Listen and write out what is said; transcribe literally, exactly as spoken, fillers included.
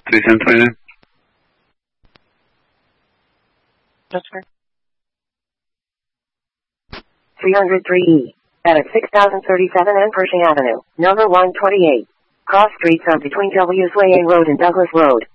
three seven three nine. Customer. three oh three E. At six thousand thirty-seven and Pershing Avenue, number one twenty-eight. Cross streets are between W's Way A Road and Douglas Road.